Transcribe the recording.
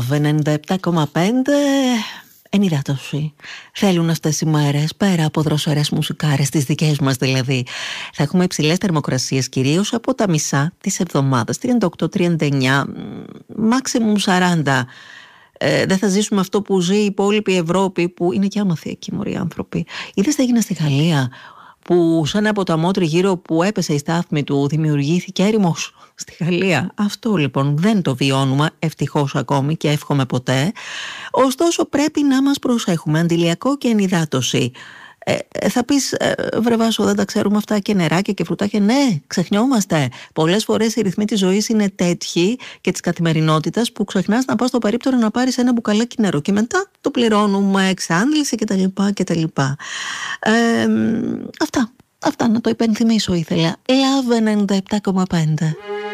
Love 97,5. Ενυδάτωση. Θέλουν αυτές οι μέρες, πέρα από δροσερές μουσικάρες, τις δικές μας δηλαδή. Θα έχουμε υψηλές θερμοκρασίες, κυρίως από τα μισά της εβδομάδας. 38-39, maximum 40. Δεν θα ζήσουμε αυτό που ζει η υπόλοιπη Ευρώπη, που είναι και άμαθοι εκεί μωροί άνθρωποι. Είδες τι έγινε στη Γαλλία, που σαν από το αμμότρι γύρω που έπεσε η στάθμη του δημιουργήθηκε έρημος στη Γαλλία. Αυτό λοιπόν δεν το βιώνουμε ευτυχώς ακόμη και εύχομαι ποτέ. Ωστόσο πρέπει να μας προσέχουμε. Αντιλιακό και ενυδάτωση. Θα πεις, βρε Βάσο, δεν τα ξέρουμε αυτά, και νεράκια και φρουτάκια? Ναι, ξεχνιόμαστε. Πολλές φορές οι ρυθμοί της ζωής είναι τέτοιοι και της καθημερινότητας που ξεχνάς να πας στο περίπτερο να πάρεις ένα μπουκαλάκι νερό και μετά το πληρώνουμε εξάντληση κτλ. Αυτά να το υπενθυμίσω ήθελα. Love 97,5.